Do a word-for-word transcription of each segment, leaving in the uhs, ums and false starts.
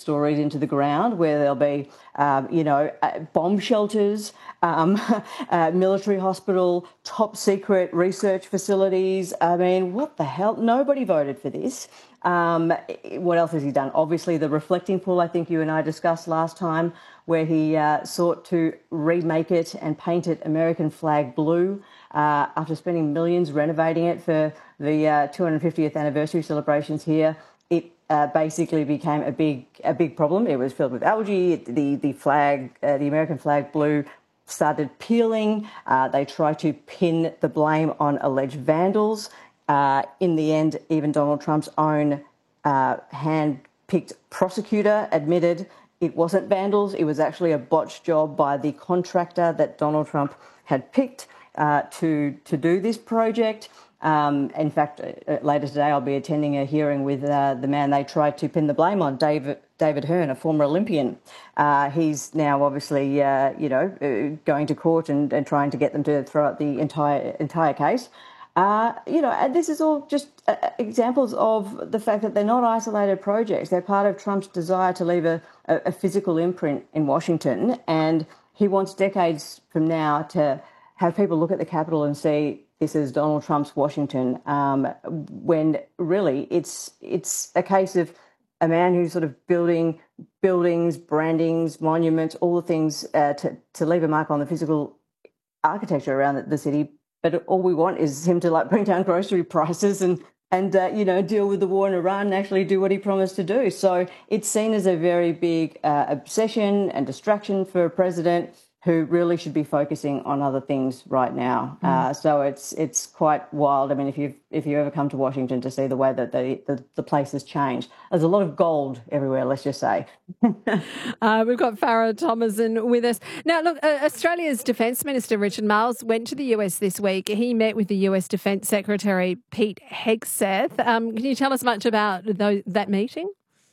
stories into the ground where there'll be, um, you know, uh, bomb shelters, um, uh, military hospital, top secret research facilities. I mean, what the hell? Nobody voted for this. Um, what else has he done? Obviously, the reflecting pool, I think you and I discussed last time, where he uh, sought to remake it and paint it American flag blue uh, after spending millions renovating it for the uh, two hundred fiftieth anniversary celebrations here. It uh, basically became a big a big problem. It was filled with algae. The the flag, uh, the American flag blue, started peeling. Uh, they tried to pin the blame on alleged vandals. Uh, in the end, even Donald Trump's own uh, hand-picked prosecutor admitted it wasn't vandals. It was actually a botched job by the contractor that Donald Trump had picked uh, to to do this project. Um, in fact, uh, later today I'll be attending a hearing with uh, the man they tried to pin the blame on, David David Hearn, a former Olympian. Uh, he's now obviously, uh, you know, uh, going to court and, and trying to get them to throw out the entire entire case. Uh, you know, and this is all just uh, examples of the fact that they're not isolated projects. They're part of Trump's desire to leave a, a, a physical imprint in Washington, and he wants decades from now to have people look at the Capitol and see this is Donald Trump's Washington, um, when really it's it's a case of a man who's sort of building buildings, brandings, monuments, all the things uh, to, to leave a mark on the physical architecture around the, the city. But all we want is him to like bring down grocery prices and and uh, you know, deal with the war in Iran and actually do what he promised to do. So it's seen as a very big uh, obsession and distraction for a president who really should be focusing on other things right now. Mm. Uh, so it's it's quite wild. I mean, if you if you ever come to Washington to see the way that the, the, the place has changed, there's a lot of gold everywhere, let's just say. uh, we've got Farah Thomason with us. Now, look, uh, Australia's Defence Minister Richard Marles went to the U S this week. He met with the U S Defence Secretary Pete Hegseth. Um, can you tell us much about those, that meeting?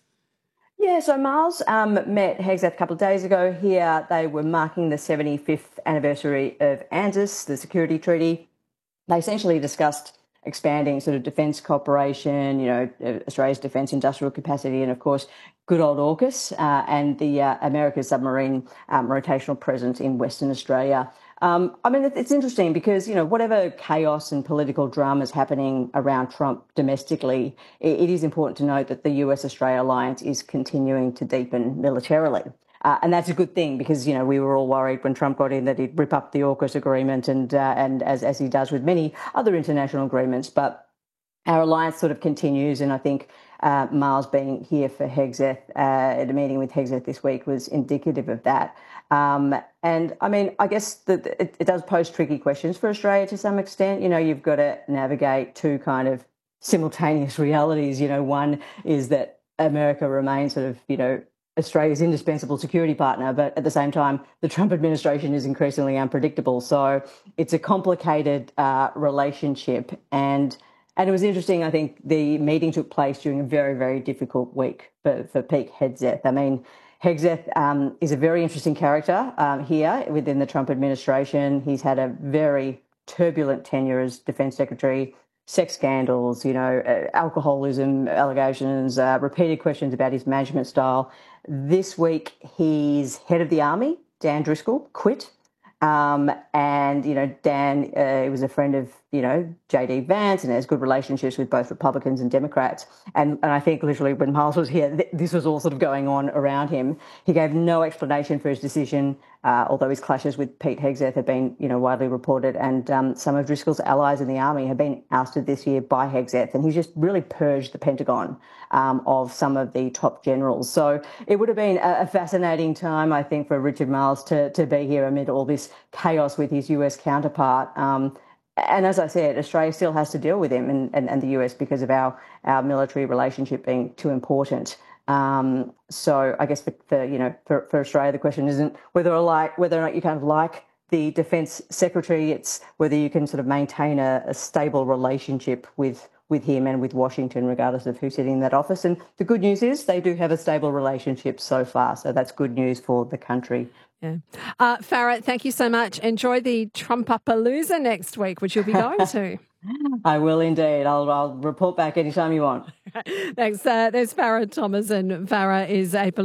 Yeah, so Marles um, met Hegseth a couple of days ago here. They were marking the seventy-fifth anniversary of ANZUS, the security treaty. They essentially discussed expanding sort of defence cooperation, you know, Australia's defence industrial capacity, and of course, good old AUKUS uh, and the uh, America's submarine um, rotational presence in Western Australia. Um, I mean, it's interesting because, you know, whatever chaos and political drama is happening around Trump domestically, it is important to note that the U S-Australia alliance is continuing to deepen militarily. Uh, and that's a good thing because, you know, we were all worried when Trump got in that he'd rip up the AUKUS agreement and, uh, and as, as he does with many other international agreements. But our alliance sort of continues, and I think uh, Marles being here for Hegseth uh, at a meeting with Hegseth this week was indicative of that. Um, and I mean, I guess that it, it does pose tricky questions for Australia to some extent. You know, you've got to navigate two kind of simultaneous realities. You know, one is that America remains sort of, you know, Australia's indispensable security partner, but at the same time, the Trump administration is increasingly unpredictable. So it's a complicated uh, relationship. And And it was interesting, I think the meeting took place during a very, very difficult week for, for Pete Hegseth. I mean, Hegseth um, is a very interesting character um, here within the Trump administration. He's had a very turbulent tenure as Defence Secretary, sex scandals, you know, uh, alcoholism allegations, uh, repeated questions about his management style. This week, he's head of the Army, Dan Driscoll, quit. Um, and, you know, Dan uh, was a friend of, you know, J D Vance and has good relationships with both Republicans and Democrats. And, and I think literally when Marles was here, th- this was all sort of going on around him. He gave no explanation for his decision, uh, although his clashes with Pete Hegseth have been, you know, widely reported. And um, some of Driscoll's allies in the Army have been ousted this year by Hegseth. And he's just really purged the Pentagon um, of some of the top generals. So it would have been a, a fascinating time, I think, for Richard Marles to, to be here amid all this chaos with his U S counterpart. Um, and as I said, Australia still has to deal with him and, and, and the U S because of our, our military relationship being too important. Um, so I guess for, for you know for, for Australia, the question isn't whether or like whether or not you kind of like the Defence Secretary. It's whether you can sort of maintain a, a stable relationship with with him and with Washington, regardless of who's sitting in that office. And the good news is they do have a stable relationship so far. So that's good news for the country. Yeah. Uh, Farah, thank you so much. Enjoy the Trumpapalooza next week, which you'll be going to. I will indeed. I'll, I'll report back anytime you want. Thanks. Uh, there's Farah Thomason. Farah is a